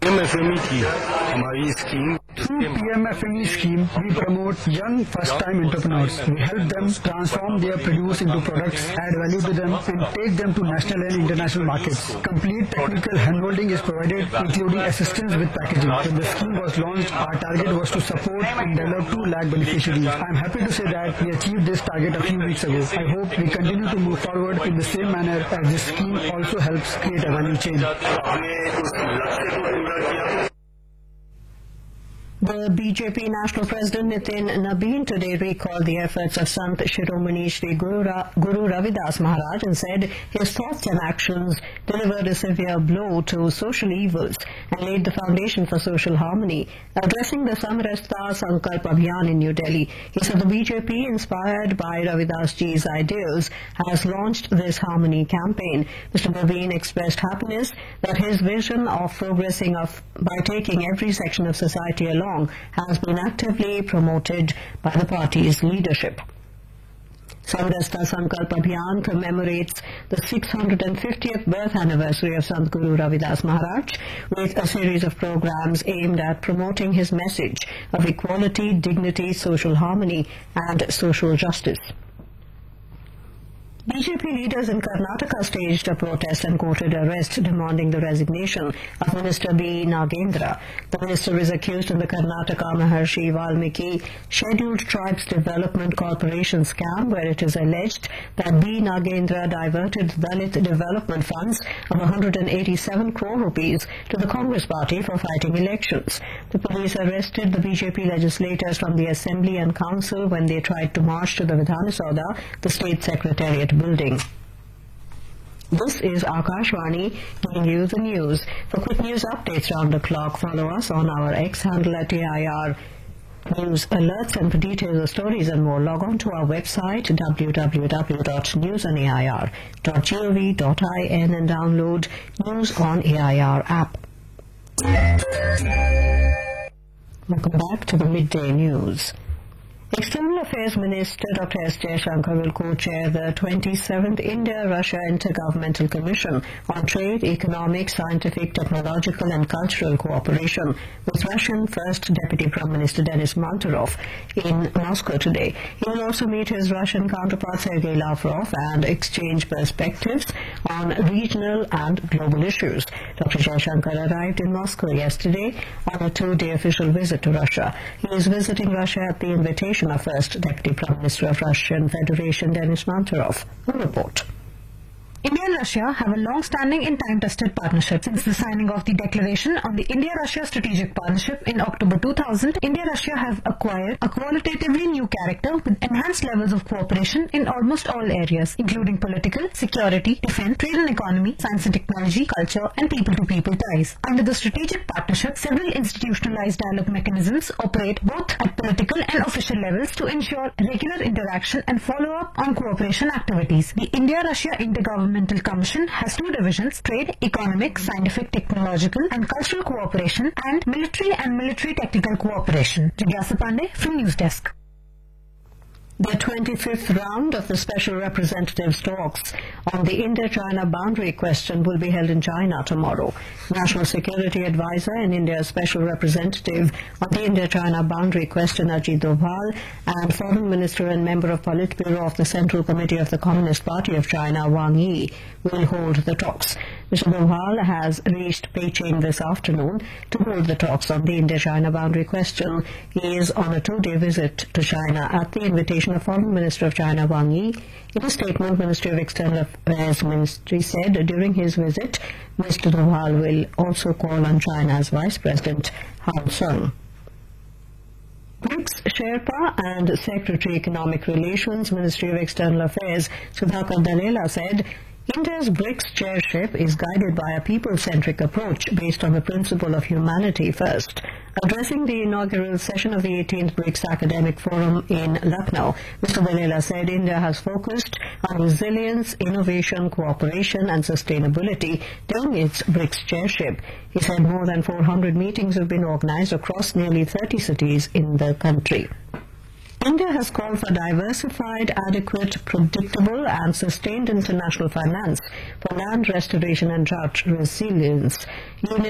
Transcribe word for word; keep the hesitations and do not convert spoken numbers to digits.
PMFME की हमारी scheme Through P M F M E scheme, we promote young first-time entrepreneurs. We help them transform their produce into products, add value to them, and take them to national and international markets. Complete technical handholding is provided, including assistance with packaging. When the scheme was launched, our target was to support and develop two lakh beneficiaries. I am happy to say that we achieved this target a few weeks ago. I hope we continue to move forward in the same manner as this scheme also helps create a value chain. The B J P National President Nitin Nabin today recalled the efforts of Sant Shiromani Shri Guru, Ra- Guru Ravidas Maharaj and said his thoughts and actions delivered a severe blow to social evils and laid the foundation for social harmony. Addressing the Samrasta Sankalp Abhiyan in New Delhi, he said the B J P, inspired by Ravidas ji's ideas, has launched this harmony campaign. Mister Nabin expressed happiness that his vision of progressing of, by taking every section of society along has been actively promoted by the party's leadership. Samrasta Sankalp Abhiyan commemorates the six hundred fiftieth birth anniversary of Sant Guru Ravidas Maharaj with a series of programs aimed at promoting his message of equality, dignity, social harmony and social justice. B J P leaders in Karnataka staged a protest and courted arrest demanding the resignation of Minister B. Nagendra. The minister is accused in the Karnataka Maharshi Valmiki Scheduled Tribes Development Corporation scam, where it is alleged that B. Nagendra diverted Dalit development funds of one hundred eighty-seven crore rupees to the Congress party for fighting elections. The police arrested the B J P legislators from the Assembly and Council when they tried to march to the Vidhana Sauda, the state secretariat building. This is Akashvani giving you the news. For quick news updates round the clock, follow us on our X handle at A I R News Alerts, and for details of stories and more, log on to our website w w w dot news on a i r dot gov dot in and download News on A I R app. Welcome back to the midday news. External Affairs Minister Doctor S. Jaishankar will co-chair the twenty-seventh India-Russia Intergovernmental Commission on Trade, Economic, Scientific, Technological and Cultural Cooperation with Russian First Deputy Prime Minister Denis Manturov in Moscow today. He will also meet his Russian counterpart Sergei Lavrov and exchange perspectives on regional and global issues. Doctor Jaishankar arrived in Moscow yesterday on a two-day official visit to Russia. He is visiting Russia at the invitation of First Deputy Prime Minister of Russian Federation Denis Manturov. A report. India and Russia have a long-standing and time-tested partnership. Since the signing of the declaration on the India-Russia Strategic Partnership in October two thousand, India-Russia have acquired a qualitatively new character with enhanced levels of cooperation in almost all areas, including political, security, defense, trade and economy, science and technology, culture, and people-to-people ties. Under the strategic partnership, several institutionalized dialogue mechanisms operate both at political and official levels to ensure regular interaction and follow-up on cooperation activities. The India-Russia Intergovernmental Commission has two divisions: trade, economic, scientific, technological and cultural cooperation, and military and military technical cooperation. Jigyasa Pandey from News Desk. The twenty-fifth round of the Special Representatives talks on the India-China boundary question will be held in China tomorrow. National Security Advisor and India's Special Representative on the India-China boundary question, Ajit Doval, and Foreign Minister and member of Politburo of the Central Committee of the Communist Party of China, Wang Yi, will hold the talks. Mister Doval has reached Beijing this afternoon to hold the talks on the India-China boundary question. He is on a two-day visit to China at the invitation of Foreign Minister of China, Wang Yi. In a statement, Ministry of External Affairs Ministry said during his visit, Mister Doval will also call on China's Vice President, Han Sung. BRICS Sherpa and Secretary Economic Relations, Ministry of External Affairs, Sudhakar Dalela said, India's BRICS chairship is guided by a people-centric approach based on the principle of humanity first. Addressing the inaugural session of the eighteenth BRICS Academic Forum in Lucknow, Mister Dalela said India has focused on resilience, innovation, cooperation and sustainability during its BRICS chairship. He said more than four hundred meetings have been organized across nearly thirty cities in the country. India has called for diversified, adequate, predictable and sustained international finance for land restoration and drought resilience.